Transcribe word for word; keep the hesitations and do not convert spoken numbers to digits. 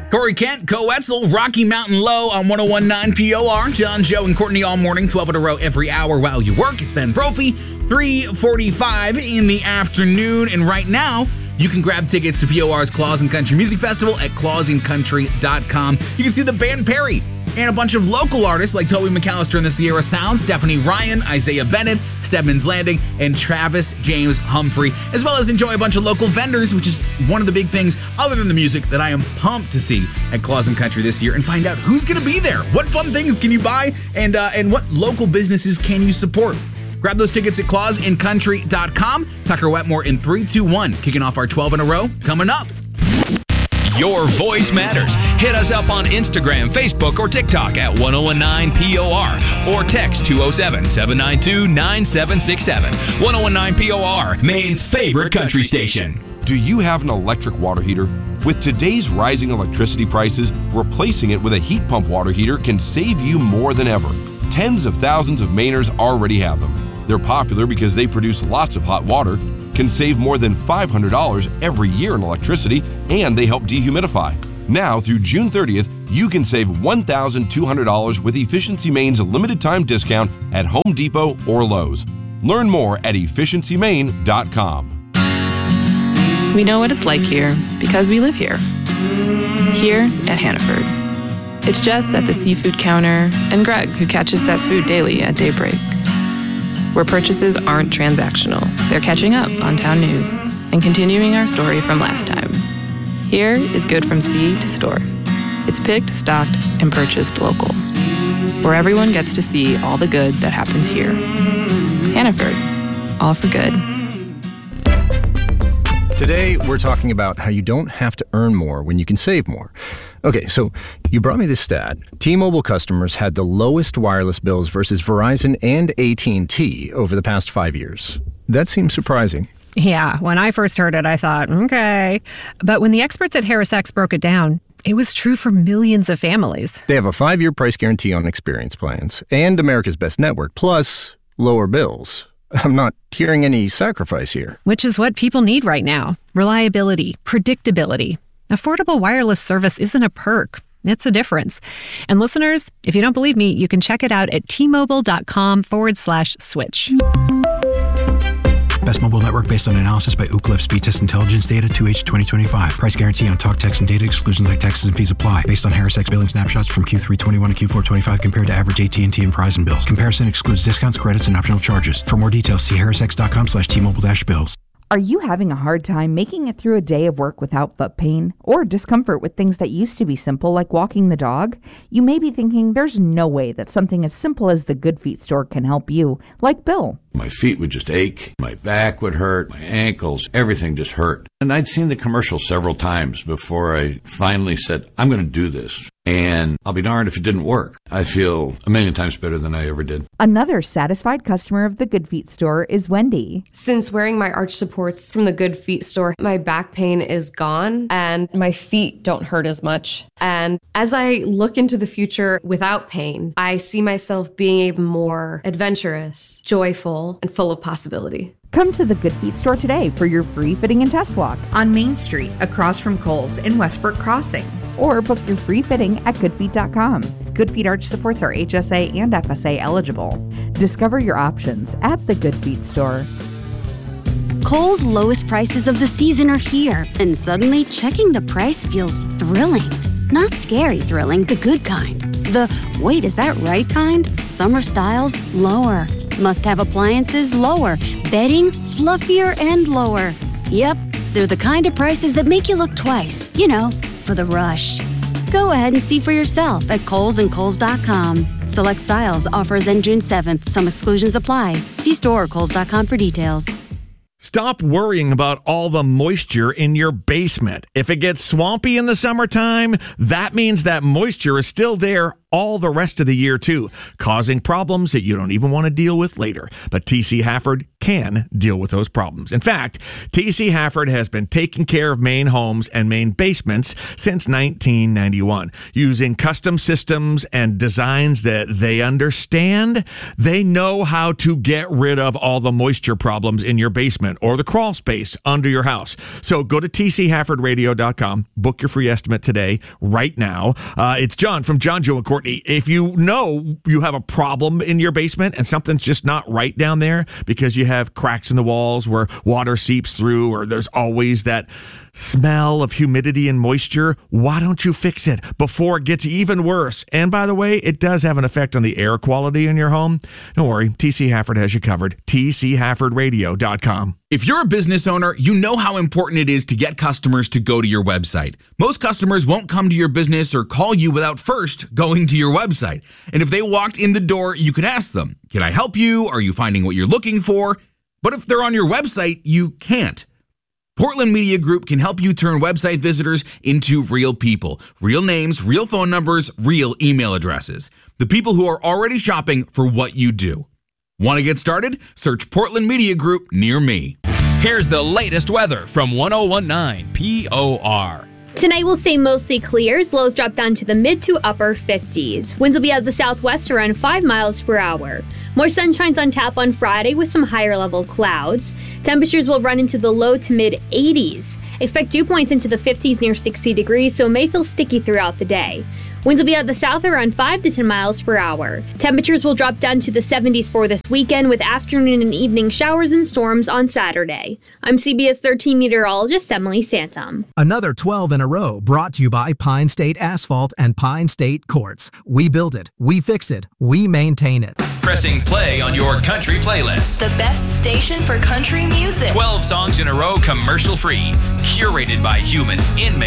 Corey Kent, Co-Etzel, Rocky Mountain Low on one oh one point nine P O R. John, Joe, and Courtney all morning, twelve in a row every hour while you work. It's Ben Brophy, three forty-five in the afternoon. And right now, you can grab tickets to P O R's Claus and Country Music Festival at claus and country dot com. You can see the band Perry and a bunch of local artists like Toby McAllister and the Sierra Sound, Stephanie Ryan, Isaiah Bennett, Stedman's Landing, and Travis James Humphrey, as well as enjoy a bunch of local vendors, which is one of the big things other than the music that I am pumped to see at Claus and Country this year, and find out who's going to be there, what fun things can you buy, and uh, and what local businesses can you support. Grab those tickets at claus and country dot com. Tucker Wetmore in three, two, one, kicking off our twelve in a row, coming up. Your voice matters. Hit us up on Instagram, Facebook, or TikTok at one oh one nine P O R or text two oh seven, seven nine two, nine seven six seven. one oh one nine P O R, Maine's favorite country station. Do you have an electric water heater? With today's rising electricity prices, replacing it with a heat pump water heater can save you more than ever. Tens of thousands of Mainers already have them. They're popular because they produce lots of hot water, can save more than five hundred dollars every year in electricity, and they help dehumidify. Now, through June thirtieth, you can save one thousand two hundred dollars with Efficiency Maine's limited time discount at Home Depot or Lowe's. Learn more at efficiency maine dot com. We know what it's like here because we live here. Here at Hannaford. It's Jess at the seafood counter and Greg who catches that food daily at daybreak. Where purchases aren't transactional, they're catching up on town news and continuing our story from last time. Here is good from sea to store. It's picked, stocked, and purchased local, where everyone gets to see all the good that happens here. Hannaford, all for good. Today, we're talking about how you don't have to earn more when you can save more. Okay, so you brought me this stat. T-Mobile customers had the lowest wireless bills versus Verizon and A T and T over the past five years. That seems surprising. Yeah, when I first heard it, I thought, okay. But when the experts at HarrisX broke it down, it was true for millions of families. They have a five-year price guarantee on experience plans and America's Best Network, plus lower bills. I'm not hearing any sacrifice here. Which is what people need right now. Reliability, predictability. Affordable wireless service isn't a perk. It's a difference. And listeners, if you don't believe me, you can check it out at tmobile.com forward slash switch. Best mobile network based on analysis by Ookla Speed Test Intelligence Data two H twenty twenty-five. Price guarantee on talk, text, and data. Exclusions like taxes and fees apply. Based on HarrisX billing snapshots from Q three twenty-one to Q four twenty-five compared to average A T and T and Verizon bills. Comparison excludes discounts, credits, and optional charges. For more details, see harrisx.com slash T-Mobile dash bills. Are you having a hard time making it through a day of work without foot pain or discomfort with things that used to be simple like walking the dog? You may be thinking there's no way that something as simple as the Good Feet store can help you, like Bill. My feet would just ache, my back would hurt, my ankles, everything just hurt. And I'd seen the commercial several times before I finally said, I'm going to do this. And I'll be darned if it didn't work. I feel a million times better than I ever did. Another satisfied customer of the Good Feet store is Wendy. Since wearing my arch supports from the Good Feet store, my back pain is gone and my feet don't hurt as much. And as I look into the future without pain, I see myself being even more adventurous, joyful, and full of possibility. Come to the Good Feet store today for your free fitting and test walk on Main Street across from Kohl's in Westbrook Crossing. Or book your free fitting at good feet dot com. Good Feet arch supports are H S A and F S A eligible. Discover your options at the Good Feet store. Kohl's lowest prices of the season are here, and suddenly checking the price feels thrilling. Not scary thrilling, the good kind. The wait, is that right kind? Summer styles, lower. Must-have appliances, lower. Bedding, fluffier and lower. Yep, they're the kind of prices that make you look twice. You know, for the rush. Go ahead and see for yourself at Kohl's and Kohl's dot com. Select styles, offers end June seventh. Some exclusions apply. See store or Kohl's dot com for details. Stop worrying about all the moisture in your basement. If it gets swampy in the summertime, that means that moisture is still there all the rest of the year too, causing problems that you don't even want to deal with later. But T C Hafford can deal with those problems. In fact, T C Hafford has been taking care of Maine homes and Maine basements since nineteen ninety-one. Using custom systems and designs that they understand, they know how to get rid of all the moisture problems in your basement or the crawl space under your house. So go to T C Hafford Radio dot com, book your free estimate today, right now. Uh, it's John from John, Joe, and Courtney. If you know you have a problem in your basement and something's just not right down there because you have cracks in the walls where water seeps through, or there's always that smell of humidity and moisture, why don't you fix it before it gets even worse? And by the way, it does have an effect on the air quality in your home. Don't worry, T C Hafford has you covered. T C Hafford Radio dot com. If you're a business owner, you know how important it is to get customers to go to your website. Most customers won't come to your business or call you without first going to your website. And if they walked in the door, you could ask them, can I help you? Are you finding what you're looking for? But if they're on your website, you can't. Portland Media Group can help you turn website visitors into real people. Real names, real phone numbers, real email addresses. The people who are already shopping for what you do. Want to get started? Search Portland Media Group near me. Here's the latest weather from one oh one nine P O R. Tonight will stay mostly clear as lows drop down to the mid to upper fifties. Winds will be out of the southwest around five miles per hour. More sunshine's on tap on Friday with some higher level clouds. Temperatures will run into the low to mid eighties. Expect dew points into the fifties near sixty degrees, so it may feel sticky throughout the day. Winds will be out of the south around five to ten miles per hour. Temperatures will drop down to the seventies for this weekend with afternoon and evening showers and storms on Saturday. I'm C B S thirteen meteorologist Emily Santum. Another twelve in a row brought to you by Pine State Asphalt and Pine State Quartz. We build it, we fix it, we maintain it. Pressing play on your country playlist. The best station for country music. twelve songs in a row commercial free. Curated by humans in Maine.